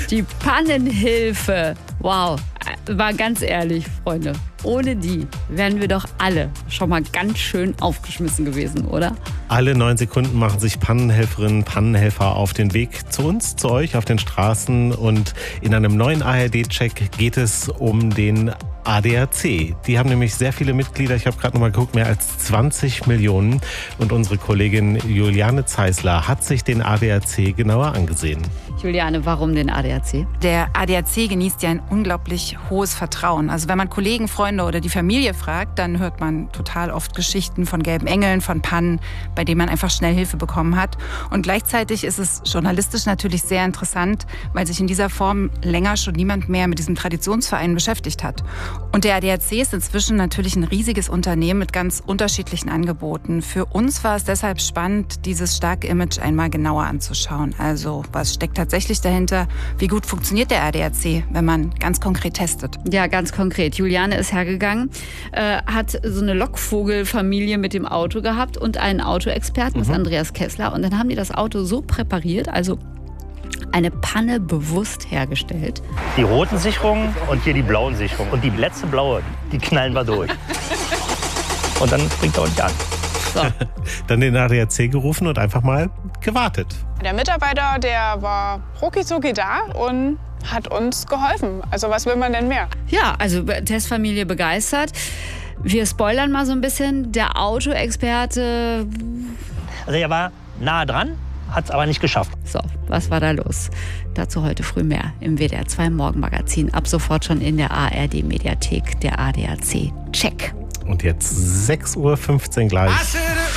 Die Pannenhilfe. Wow, war ganz ehrlich, Freunde. Ohne die wären wir doch alle schon mal ganz schön aufgeschmissen gewesen, oder? Alle 9 Sekunden machen sich Pannenhelferinnen, Pannenhelfer auf den Weg zu uns, zu euch auf den Straßen. Und in einem neuen ARD-Check geht es um den ADAC. Die haben nämlich sehr viele Mitglieder. Ich habe gerade noch mal geguckt, mehr als 20 Millionen. Und unsere Kollegin Juliane Zeisler hat sich den ADAC genauer angesehen. Juliane, warum den ADAC? Der ADAC genießt ja ein unglaublich hohes Vertrauen. Also wenn man Kollegen, Freunde oder die Familie fragt, dann hört man total oft Geschichten von gelben Engeln, von Pannen, bei denen man einfach schnell Hilfe bekommen hat. Und gleichzeitig ist es journalistisch natürlich sehr interessant, weil sich in dieser Form länger schon niemand mehr mit diesem Traditionsverein beschäftigt hat. Und der ADAC ist inzwischen natürlich ein riesiges Unternehmen mit ganz unterschiedlichen Angeboten. Für uns war es deshalb spannend, dieses starke Image einmal genauer anzuschauen. Also was steckt tatsächlich dahinter? Wie gut funktioniert der ADAC, wenn man ganz konkret testet? Ja, ganz konkret. Juliane ist hergegangen, hat so eine Lockvogelfamilie mit dem Auto gehabt und einen Autoexperten, das ist Andreas Kessler. Und dann haben die das Auto so präpariert, also eine Panne bewusst hergestellt. Die roten Sicherungen und hier die blauen Sicherungen. Und die letzte blaue, die knallen wir durch. Und dann springt er auch nicht an. So. Dann den ADAC gerufen und einfach mal gewartet. Der Mitarbeiter, der war rucki-zucki da und hat uns geholfen. Also was will man denn mehr? Ja, also Testfamilie begeistert. Wir spoilern mal so ein bisschen. Der Autoexperte... Also er war nah dran, hat es aber nicht geschafft. So, was war da los? Dazu heute früh mehr im WDR 2 Morgenmagazin. Ab sofort schon in der ARD-Mediathek, der ADAC. Check. Und jetzt 6:15 Uhr gleich.